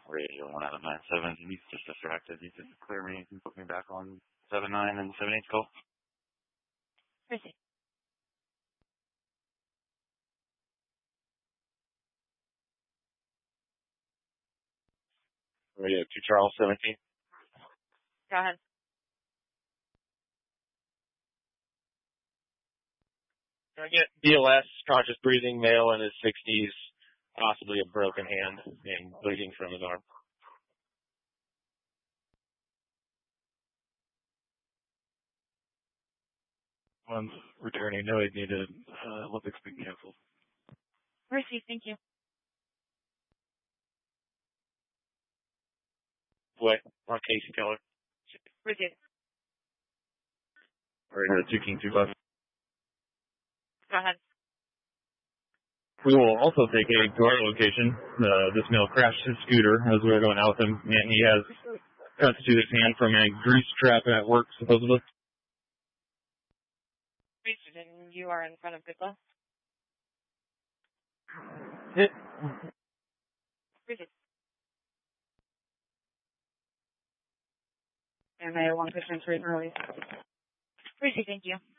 radio 1 out of 9-7. He's just distracted. He just clear me and put me back on 7-9 and 7-8 call. Proceed. Radio 2 Charles 17. Go ahead. I get BLS, conscious breathing, male in his 60s, possibly a broken hand and bleeding from his arm. One's returning. No, he needed Olympics being canceled. Receive, thank you. What? On Casey Keller. Receive. Radio 2 King 2 Bus. Go ahead. We will also take a to our location. This male crashed his scooter as we were going out with him, and he has cuts to his hand from a grease trap at work, supposedly. Richardson, you are in front of Good Luck. Receive. And I want to transfer it early. Receive, thank you.